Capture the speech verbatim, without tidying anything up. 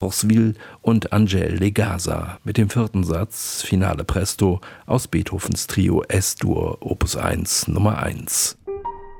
Pourceville und Angèle Legaza mit dem vierten Satz Finale Presto aus Beethovens Trio S-Dur Opus eins Nummer eins.